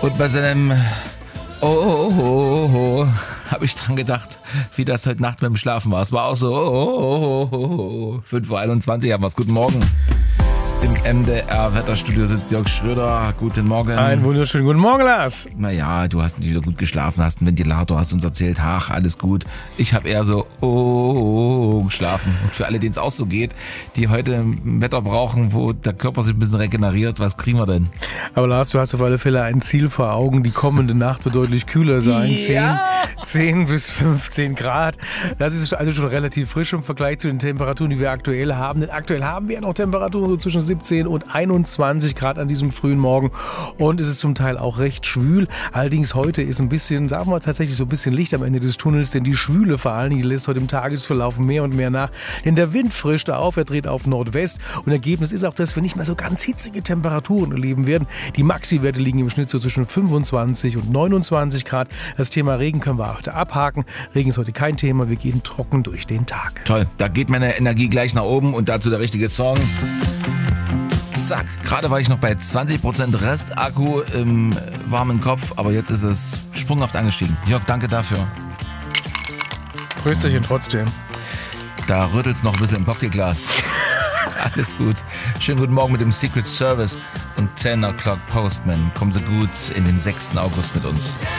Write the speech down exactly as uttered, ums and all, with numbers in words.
Und bei seinem Oh, oh, oh, oh, oh habe ich dran gedacht, wie das heute Nacht mit dem Schlafen war. Es war auch so oh, oh, oh, oh, oh. fünf Uhr einundzwanzig haben wir es. Guten Morgen. Im M D R-Wetterstudio sitzt Jörg Schröder. Guten Morgen. Einen wunderschönen guten Morgen, Lars. Naja, du hast nicht wieder gut geschlafen, hast einen Ventilator, hast uns erzählt, ach, alles gut. Ich habe eher so oh, oh, oh geschlafen. Und für alle, denen es auch so geht, die heute ein Wetter brauchen, wo der Körper sich ein bisschen regeneriert, was kriegen wir denn? Aber Lars, du hast auf alle Fälle ein Ziel vor Augen. Die kommende Nacht wird deutlich kühler sein. Ja. zehn bis fünfzehn Grad. Das ist also schon relativ frisch im Vergleich zu den Temperaturen, die wir aktuell haben. Denn aktuell haben wir ja noch Temperaturen so zwischen siebzehn und einundzwanzig Grad an diesem frühen Morgen. Und es ist zum Teil auch recht schwül. Allerdings heute ist ein bisschen, sagen wir tatsächlich so ein bisschen Licht am Ende des Tunnels, denn die Schwüle vor allen Dingen, die lässt heute im Tagesverlauf mehr und mehr nach. Denn der Wind frischt auf, er dreht auf Nordwest. Und Ergebnis ist auch, dass wir nicht mehr so ganz hitzige Temperaturen erleben werden. Die Maxi-Werte liegen im Schnitt so zwischen fünfundzwanzig und neunundzwanzig Grad. Das Thema Regen können wir heute abhaken. Regen ist heute kein Thema, wir gehen trocken durch den Tag. Toll, da geht meine Energie gleich nach oben und dazu der richtige Song. Zack, gerade war ich noch bei zwanzig Prozent Restakku im warmen Kopf, aber jetzt ist es sprunghaft angestiegen. Jörg, danke dafür. Prösterchen trotzdem. Da rüttelt's noch ein bisschen im Cocktailglas. Alles gut. Schönen guten Morgen mit dem Secret Service und zehn O'Clock Postman. Kommen Sie gut in den sechsten August mit uns.